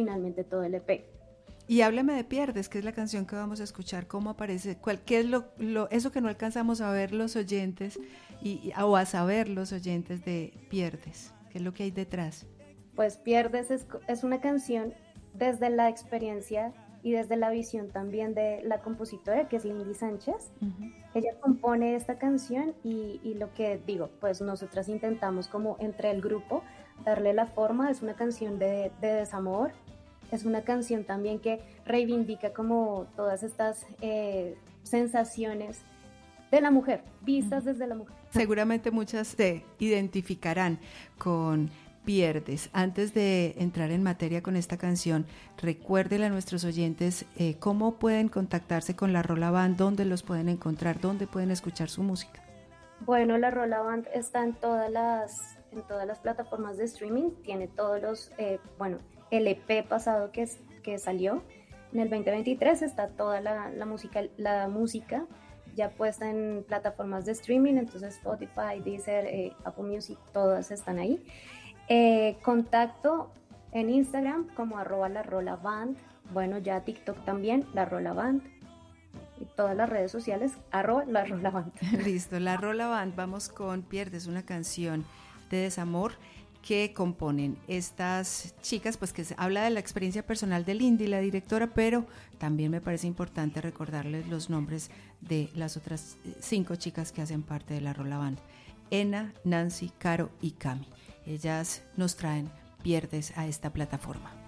finalmente todo el EP. Y háblame de Pierdes, que es la canción que vamos a escuchar, cómo aparece, qué es eso que no alcanzamos a ver los oyentes o a saber los oyentes de Pierdes, qué es lo que hay detrás. Pues Pierdes es una canción desde la experiencia y desde la visión también de la compositora, que es Lindy Sánchez. Uh-huh. Ella compone esta canción y lo que digo, pues nosotras intentamos como entre el grupo darle la forma. Es una canción de desamor, es una canción también que reivindica como todas estas sensaciones de la mujer, vistas desde la mujer. Seguramente muchas se identificarán con Pierdes. Antes de entrar en materia con esta canción, recuérdele a nuestros oyentes cómo pueden contactarse con La Rola Band, dónde los pueden encontrar, dónde pueden escuchar su música. Bueno, La Rola Band está en todas las plataformas de streaming, tiene todos los, el EP pasado que salió en el 2023, está toda la música ya puesta en plataformas de streaming, entonces Spotify, Deezer, Apple Music, todas están ahí. Contacto en Instagram como @larolaband, bueno, ya TikTok también, La Rola Band, y todas las redes sociales, La Rola Band. Listo, La Rola Band. Vamos con Pierdes, una canción de desamor que componen estas chicas, pues que habla de la experiencia personal de Lindy, la directora, pero también me parece importante recordarles los nombres de las otras 5 chicas que hacen parte de La Rola Band: Ena, Nancy, Caro y Cami. Ellas nos traen Pierdes a esta plataforma.